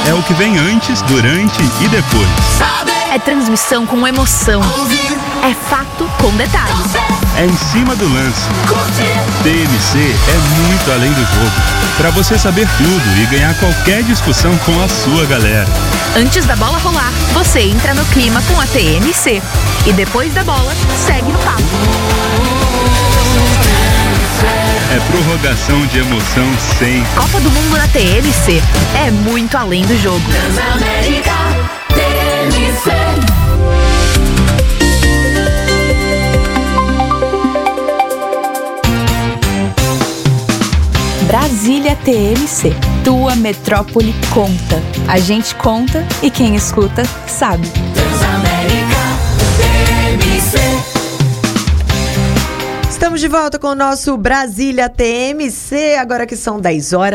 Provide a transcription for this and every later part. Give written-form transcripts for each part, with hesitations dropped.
É o que vem antes, durante e depois. É transmissão com emoção. É fato com detalhes. É em cima do lance. TMC é muito além do jogo. Para você saber tudo e ganhar qualquer discussão com a sua galera. Antes da bola rolar, você entra no clima com a TMC. E depois da bola, segue no papo. É prorrogação de emoção sem. Copa do Mundo na TMC. É muito além do jogo. Transamérica TMC. Brasília TMC. Tua metrópole conta. A gente conta e quem escuta sabe. Transamérica TMC. Estamos de volta com o nosso Brasília TMC, agora que são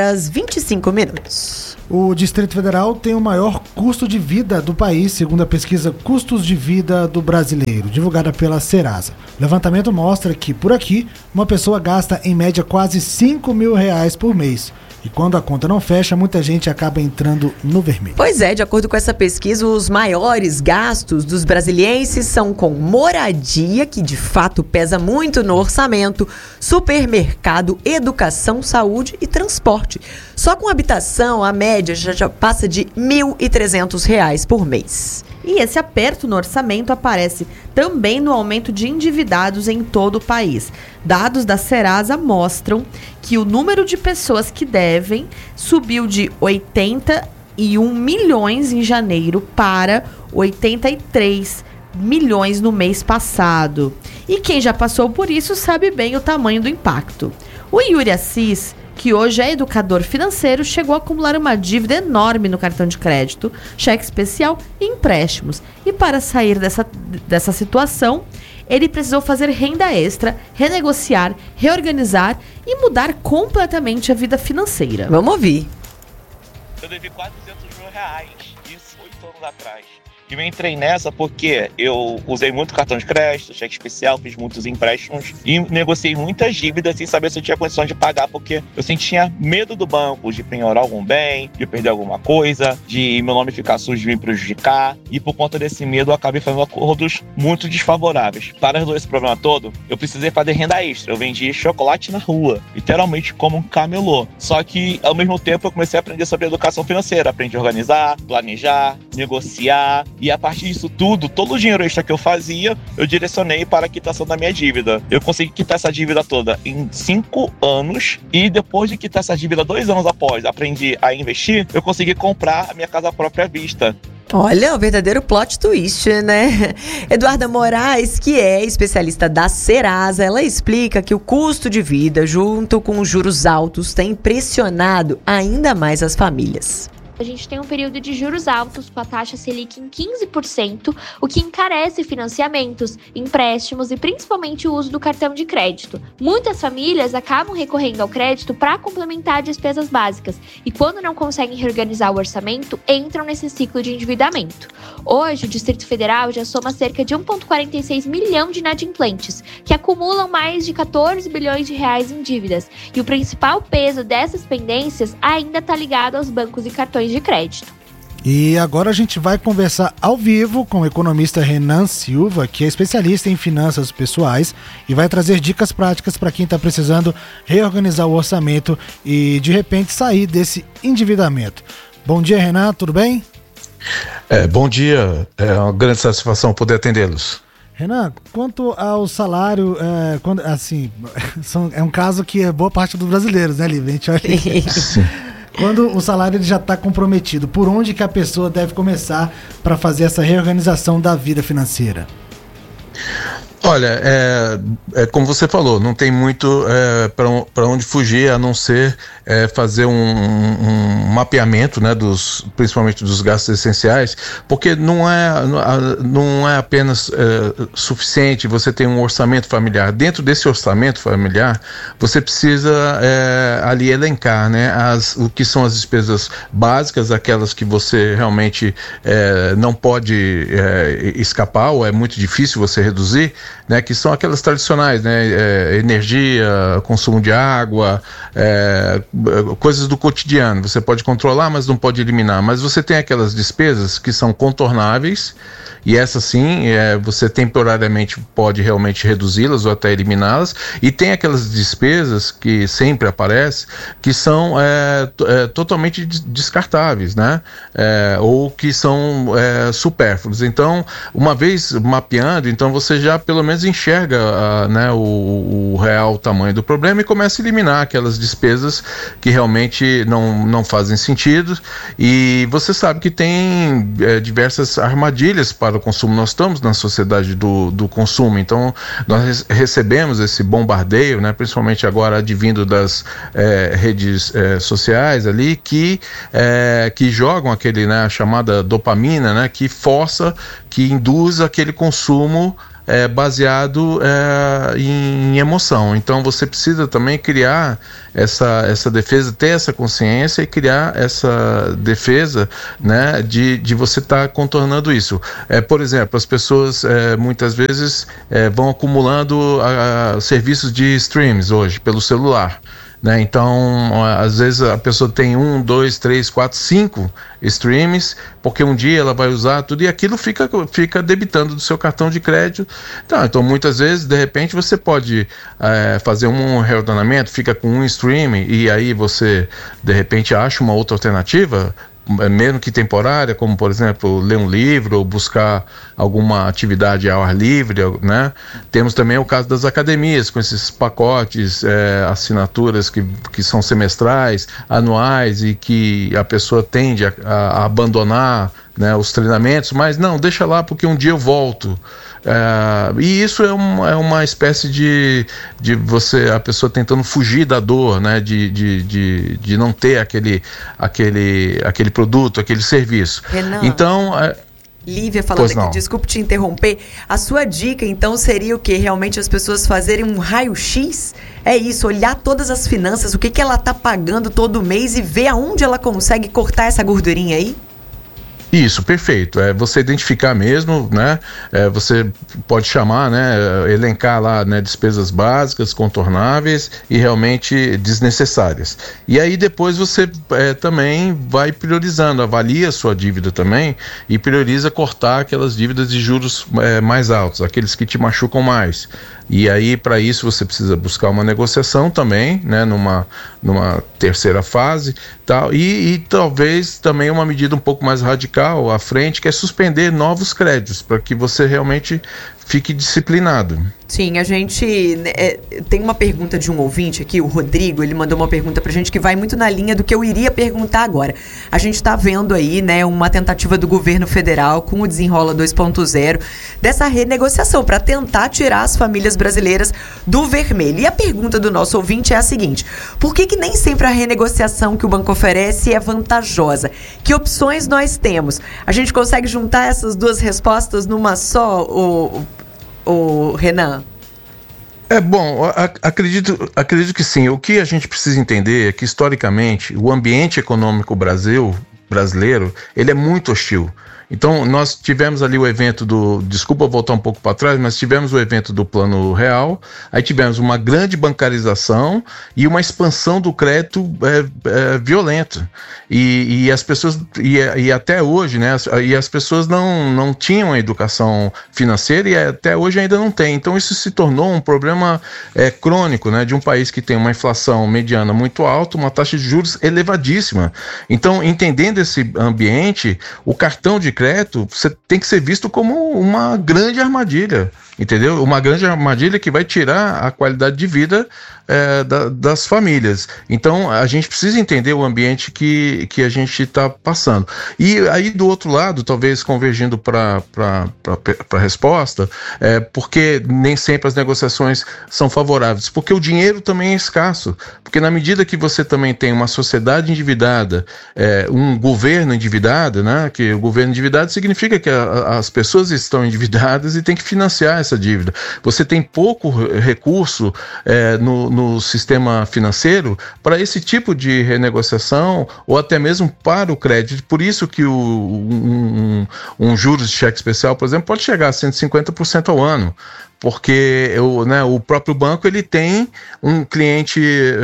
10h25. O Distrito Federal tem o maior custo de vida do país, segundo a pesquisa Custos de Vida do Brasileiro, divulgada pela Serasa. O levantamento mostra que, por aqui, uma pessoa gasta em média quase R$5 mil por mês. E quando a conta não fecha, muita gente acaba entrando no vermelho. Pois é, de acordo com essa pesquisa, os maiores gastos dos brasilienses são com moradia, que de fato pesa muito no orçamento, supermercado, educação, saúde e transporte. Só com habitação, a média já passa de R$1.300 por mês. E esse aperto no orçamento aparece também no aumento de endividados em todo o país. Dados da Serasa mostram que o número de pessoas que devem subiu de 81 milhões em janeiro para 83 milhões no mês passado. E quem já passou por isso sabe bem o tamanho do impacto. O Yuri Assis, que hoje é educador financeiro, chegou a acumular uma dívida enorme no cartão de crédito, cheque especial e empréstimos. E para sair dessa situação, ele precisou fazer renda extra, renegociar, reorganizar e mudar completamente a vida financeira. Vamos ouvir. Eu devi R$400 mil, isso 8 anos atrás. E eu entrei nessa porque eu usei muito cartão de crédito, cheque especial, fiz muitos empréstimos e negociei muitas dívidas sem saber se eu tinha condições de pagar, porque eu sentia medo do banco de penhorar algum bem, de perder alguma coisa, de meu nome ficar sujo e me prejudicar. E por conta desse medo eu acabei fazendo acordos muito desfavoráveis. Para resolver esse problema todo, eu precisei fazer renda extra. Eu vendi chocolate na rua, literalmente como um camelô. Só que ao mesmo tempo eu comecei a aprender sobre educação financeira. Aprendi a organizar, planejar, negociar. E a partir disso tudo, todo o dinheiro extra que eu fazia, eu direcionei para a quitação da minha dívida. Eu consegui quitar essa dívida toda em 5 anos. E depois de quitar essa dívida 2 anos após aprendi a investir, eu consegui comprar a minha casa própria à vista. Olha, o verdadeiro plot twist, né? Eduarda Moraes, que é especialista da Serasa, ela explica que o custo de vida, junto com os juros altos, tem pressionado ainda mais as famílias. A gente tem um período de juros altos com a taxa Selic em 15%, o que encarece financiamentos, empréstimos e principalmente o uso do cartão de crédito. Muitas famílias acabam recorrendo ao crédito para complementar despesas básicas e quando não conseguem reorganizar o orçamento, entram nesse ciclo de endividamento. Hoje, o Distrito Federal já soma cerca de 1,46 milhão de inadimplentes, que acumulam mais de 14 bilhões de reais em dívidas. E o principal peso dessas pendências ainda está ligado aos bancos e cartões de crédito. E agora a gente vai conversar ao vivo com o economista Renan Silva, que é especialista em finanças pessoais e vai trazer dicas práticas para quem está precisando reorganizar o orçamento e de repente sair desse endividamento. Bom dia, Renan, tudo bem? Bom dia, é uma grande satisfação poder atendê-los. Renan, quanto ao salário, é um caso que é boa parte dos brasileiros, né, Lívia? A gente olha quando o salário ele já está comprometido, por onde que a pessoa deve começar para fazer essa reorganização da vida financeira? Olha, como você falou, não tem muito para onde fugir a não ser fazer um mapeamento, né, principalmente dos gastos essenciais, porque não é apenas suficiente você ter um orçamento familiar. Dentro desse orçamento familiar, você precisa ali elencar, né, o que são as despesas básicas, aquelas que você realmente não pode escapar ou é muito difícil você reduzir, né, que são aquelas tradicionais, né, energia, consumo de água, coisas do cotidiano. Você pode controlar, mas não pode eliminar. Mas você tem aquelas despesas que são contornáveis, e essas sim, você temporariamente pode realmente reduzi-las ou até eliminá-las, e tem aquelas despesas que sempre aparecem, que são totalmente descartáveis, né? Ou que são supérfluos. Então, uma vez mapeando, então você já pelo menos enxerga né, o real tamanho do problema e começa a eliminar aquelas despesas que realmente não fazem sentido, e você sabe que tem diversas armadilhas para o consumo. Nós estamos na sociedade do consumo, então nós recebemos esse bombardeio, né, principalmente agora advindo das redes sociais ali, que jogam aquele, né, a chamada dopamina, né, que força, que induz aquele consumo baseado em emoção. Então você precisa também criar essa defesa, ter essa consciência e criar essa defesa, né, de você estar contornando isso. Por exemplo, as pessoas muitas vezes vão acumulando serviços de streams hoje pelo celular, né? Então, às vezes a pessoa tem 1, 2, 3, 4, 5 streams, porque um dia ela vai usar tudo e aquilo fica debitando do seu cartão de crédito. Então muitas vezes, de repente, você pode fazer um reordenamento, fica com um stream e aí você, de repente, acha uma outra alternativa, mesmo que temporária, como por exemplo ler um livro ou buscar alguma atividade ao ar livre, né? Temos também o caso das academias, com esses pacotes, assinaturas que são semestrais, anuais, e que a pessoa tende a abandonar, né, os treinamentos, mas não, deixa lá porque um dia eu volto. E isso é uma espécie de a pessoa tentando fugir da dor, né, de não ter aquele produto, aquele serviço. Renan, então, Lívia falando aqui, desculpe te interromper, a sua dica então seria o quê? Realmente as pessoas fazerem um raio-x? É isso, olhar todas as finanças, o que ela está pagando todo mês e ver aonde ela consegue cortar essa gordurinha aí? Isso, perfeito. Você identificar mesmo, né? Você pode chamar, né? Elencar lá, né, despesas básicas, contornáveis e realmente desnecessárias. E aí depois você também vai priorizando, avalia a sua dívida também e prioriza cortar aquelas dívidas de juros mais altos, aqueles que te machucam mais. E aí, para isso, você precisa buscar uma negociação também, né, numa terceira fase, tal, e talvez também uma medida um pouco mais radical à frente, que é suspender novos créditos, para que você realmente fique disciplinado. Sim, a gente tem uma pergunta de um ouvinte aqui, o Rodrigo, ele mandou uma pergunta pra gente que vai muito na linha do que eu iria perguntar agora. A gente tá vendo aí, né, uma tentativa do governo federal com o Desenrola 2.0 dessa renegociação para tentar tirar as famílias brasileiras do vermelho. E a pergunta do nosso ouvinte é a seguinte: por que nem sempre a renegociação que o banco oferece é vantajosa? Que opções nós temos? A gente consegue juntar essas duas respostas numa só, o Renan? Bom, acredito que sim. O que a gente precisa entender é que, historicamente, o ambiente econômico brasileiro, ele é muito hostil. Então, nós tivemos ali o evento desculpa voltar um pouco para trás, mas tivemos o evento do Plano Real, aí tivemos uma grande bancarização e uma expansão do crédito violenta. E as pessoas, e até hoje, né, e as pessoas não tinham a educação financeira e até hoje ainda não tem. Então, isso se tornou um problema crônico, né, de um país que tem uma inflação mediana muito alta, uma taxa de juros elevadíssima. Então, entendendo esse ambiente, o cartão de crédito, você tem que ser visto como uma grande armadilha, entendeu? Uma grande armadilha que vai tirar a qualidade de vida das famílias. Então, a gente precisa entender o ambiente que a gente está passando. E aí, do outro lado, talvez convergindo para a resposta, porque nem sempre as negociações são favoráveis, porque o dinheiro também é escasso, porque na medida que você também tem uma sociedade endividada, um governo endividado, né, que o governo endividado significa que as pessoas estão endividadas e tem que financiar essa dívida. Você tem pouco recurso no sistema financeiro para esse tipo de renegociação ou até mesmo para o crédito. Por isso que um juros de cheque especial, por exemplo, pode chegar a 150% ao ano, porque o próprio banco ele tem um cliente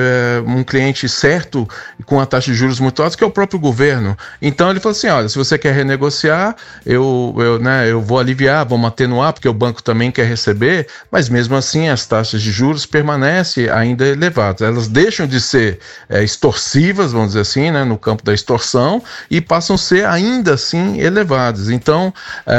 certo com a taxa de juros muito alta, que é o próprio governo. Então ele falou assim, olha, se você quer renegociar, eu vou aliviar, vamos atenuar, porque o banco também quer receber, mas mesmo assim as taxas de juros permanecem ainda elevadas. Elas deixam de ser extorsivas, vamos dizer assim, né, no campo da extorsão, e passam a ser ainda assim elevadas. Então,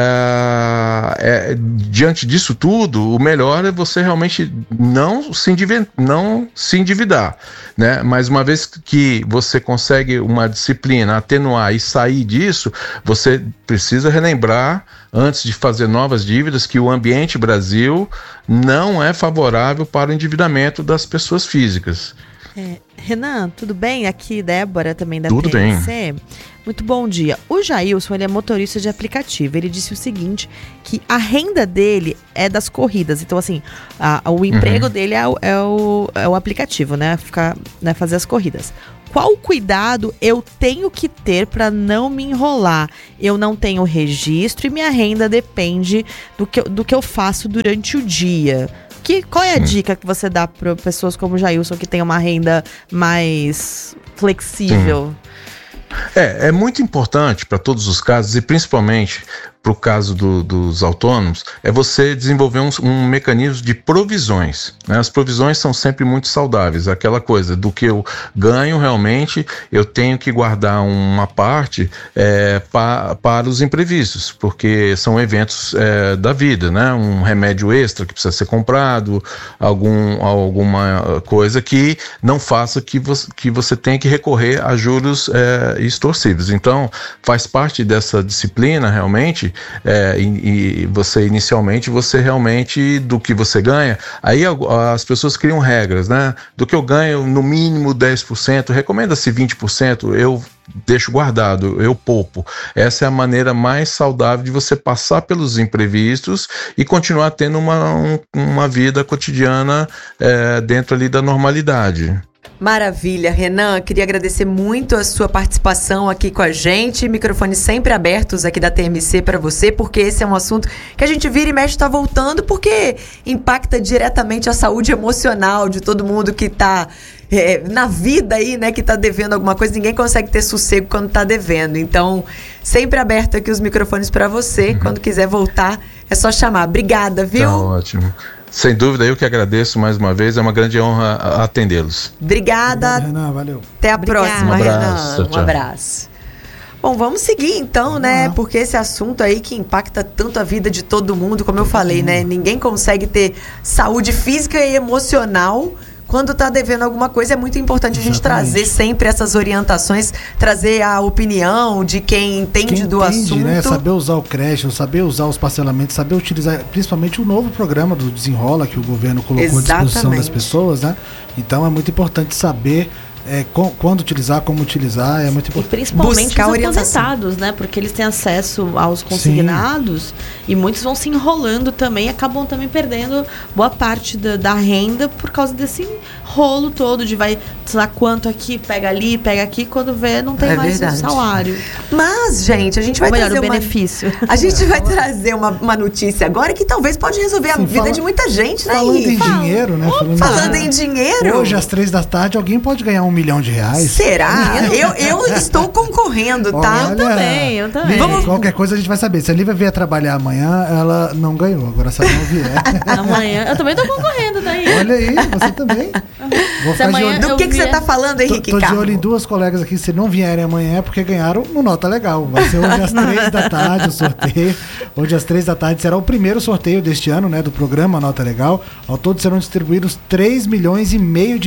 diante disso tudo, o melhor é você realmente não se endividar, né? Mas uma vez que você consegue uma disciplina, atenuar e sair disso, você precisa relembrar, antes de fazer novas dívidas, que o ambiente Brasil não é favorável para o endividamento das pessoas físicas. Renan, tudo bem? Aqui Débora, também da Tudo TNC. bem. Muito bom dia. O Jailson, ele é motorista de aplicativo. Ele disse o seguinte, que a renda dele é das corridas. Então, assim, o emprego dele é o aplicativo, né? Fazer as corridas. Qual cuidado eu tenho que ter para não me enrolar? Eu não tenho registro e minha renda depende do que eu faço durante o dia. Qual é a dica que você dá para pessoas como o Jailson, que tem uma renda mais flexível? É muito importante para todos os casos, e principalmente para o caso dos autônomos, é você desenvolver um mecanismo de provisões, né? As provisões são sempre muito saudáveis, aquela coisa do que eu ganho realmente, eu tenho que guardar uma parte para os imprevistos, porque são eventos da vida, né? Um remédio extra que precisa ser comprado, alguma coisa que não faça que você tenha que recorrer a juros extorsivos. Então, faz parte dessa disciplina realmente. E você inicialmente, do que você ganha, aí as pessoas criam regras, né? Do que eu ganho, no mínimo 10%, recomenda-se 20%, eu deixo guardado, eu poupo. Essa é a maneira mais saudável de você passar pelos imprevistos e continuar tendo uma vida cotidiana dentro ali da normalidade. Maravilha, Renan, queria agradecer muito a sua participação aqui com a gente, microfones sempre abertos aqui da TMC para você, porque esse é um assunto que a gente vira e mexe está voltando, porque impacta diretamente a saúde emocional de todo mundo que está na vida aí, né, que está devendo alguma coisa. Ninguém consegue ter sossego quando está devendo, então sempre aberto aqui os microfones para você, quando quiser voltar é só chamar. Obrigada, viu? Tá ótimo. Sem dúvida, eu que agradeço mais uma vez, é uma grande honra atendê-los. Obrigada. Renan, valeu. Até a próxima, abraço, Renan. tchau. Um abraço. Bom, vamos seguir então, né? Porque esse assunto aí que impacta tanto a vida de todo mundo, como eu falei, né? Ninguém consegue ter saúde física e emocional quando está devendo alguma coisa. É muito importante a gente trazer sempre essas orientações, trazer a opinião de quem entende do assunto. Né? Saber usar o crédito, saber usar os parcelamentos, saber utilizar principalmente o novo programa do Desenrola que o governo colocou à disposição das pessoas, né? Então é muito importante saber quando utilizar, como utilizar, é muito importante. E principalmente buscar os aposentados, né? Porque eles têm acesso aos consignados. Sim. E muitos vão se enrolando também, acabam também perdendo boa parte da renda por causa desse rolo todo de vai lá quanto aqui, pega ali, pega aqui, quando vê não tem mais o salário. Mas, gente, a gente vai trazer o benefício. A gente vai trazer uma notícia agora que talvez pode resolver a vida de muita gente, né? Falando em dinheiro, né? Falando em dinheiro. Hoje, às 3h, alguém pode ganhar R$1 milhão. Será? Eu estou concorrendo, tá? Olha, eu também. Qualquer coisa a gente vai saber. Se a Lívia vier trabalhar amanhã, ela não ganhou. Agora, se ela não vier... Amanhã, eu também tô concorrendo, tá aí. Olha aí, você também. Vou ficar de olho. Do que você tá falando, Henrique? Tô de olho em duas colegas aqui, se não vierem amanhã é porque ganharam no Nota Legal. Vai ser hoje às 3h o sorteio. Hoje às 3h será o primeiro sorteio deste ano, né, do programa Nota Legal. Ao todo serão distribuídos R$3,5 milhões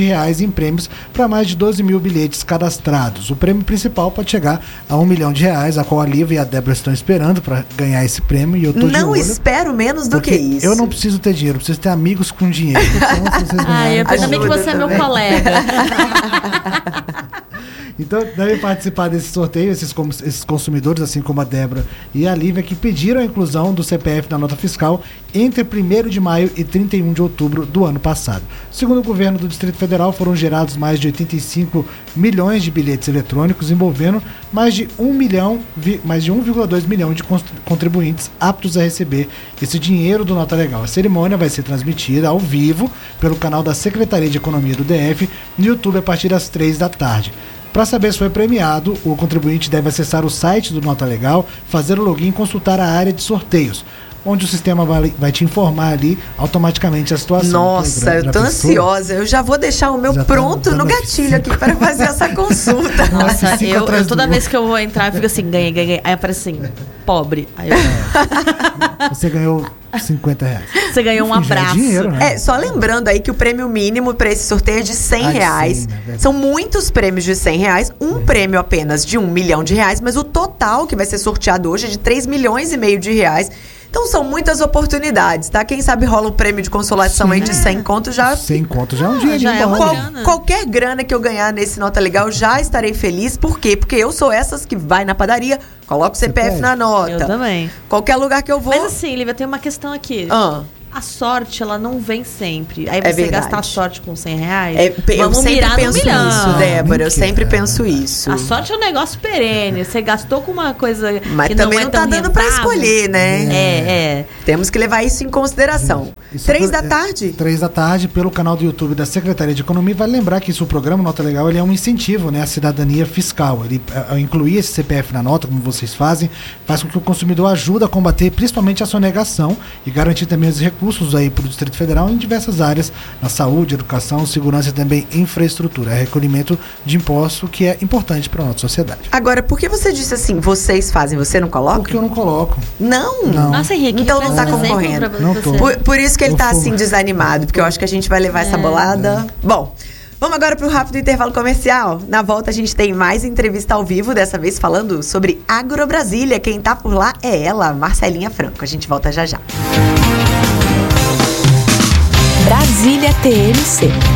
em prêmios para mais de 12 mil bilhetes cadastrados. O prêmio principal pode chegar a R$1 milhão, a qual a Lívia e a Débora estão esperando para ganhar esse prêmio. E eu tô não espero menos do que isso. Eu não preciso ter dinheiro, preciso ter amigos com dinheiro. Então, se vocês ainda bem que você é meu colega. Então, devem participar desse sorteio esses consumidores, assim como a Débora e a Lívia, que pediram a inclusão do CPF na nota fiscal entre 1º de maio e 31 de outubro do ano passado. Segundo o governo do Distrito Federal, foram gerados mais de 85 milhões de bilhetes eletrônicos, envolvendo mais de 1,2 milhão de contribuintes aptos a receber esse dinheiro do Nota Legal. A cerimônia vai ser transmitida ao vivo pelo canal da Secretaria de Economia do DF no YouTube a partir das 3 da tarde. Para saber se foi premiado, o contribuinte deve acessar o site do Nota Legal, fazer o login e consultar a área de sorteios, onde o sistema vai te informar ali automaticamente a situação. Nossa, eu tô ansiosa. Eu já vou deixar o meu pronto no gatilho aqui para fazer essa consulta. Nossa, eu toda vez que eu vou entrar, eu fico assim, ganhei. Aí aparece assim, pobre. Aí Você ganhou R$50. Você ganhou um abraço. Dinheiro, né? Só lembrando aí que o prêmio mínimo para esse sorteio é de R$100. Sim, né? São muitos prêmios de R$100, um prêmio apenas de R$1 milhão, mas o total que vai ser sorteado hoje é de R$3,5 milhões de reais. Então são muitas oportunidades, tá? Quem sabe rola um prêmio de consolação aí de 100 conto já. 100 conto já é um dinheirinho. Já é uma bom. grana. Qualquer grana que eu ganhar nesse Nota Legal, já estarei feliz. Por quê? Porque eu sou essas que vai na padaria, coloca o CPF na nota. Eu também. Qualquer lugar que eu vou. Mas assim, Lívia, tem uma questão aqui. A sorte, ela não vem sempre. Aí você verdade. gastar a sorte com R$100, eu vamos sempre mirar no penso milhão. isso, Débora. Eu sempre penso isso. A sorte é um negócio perene. Você gastou com uma coisa Mas que também não é tá tão dando pra rentável. escolher, né? Temos que levar isso em consideração. 3 da tarde? 3 da tarde, pelo canal do YouTube da Secretaria de Economia. Vale lembrar que o programa Nota Legal ele é um incentivo, né, à cidadania fiscal. Ele, ao incluir esse CPF na nota, como vocês fazem, faz com que o consumidor ajude a combater principalmente a sonegação e garantir também os recursos aí para o Distrito Federal em diversas áreas, na saúde, educação, segurança e também infraestrutura. É recolhimento de imposto que é importante para a nossa sociedade. Agora, por que você disse assim, vocês fazem, você não coloca? Porque eu não coloco. Não? Nossa, Henrique, então não tá concorrendo. Não tô. Por isso que ele tá assim desanimado, porque eu acho que a gente vai levar essa bolada. Bom, vamos agora para o rápido intervalo comercial. Na volta a gente tem mais entrevista ao vivo, dessa vez falando sobre AgroBrasília. Quem tá por lá é ela, Marcelinha Franco. A gente volta já já. Brasília TMC.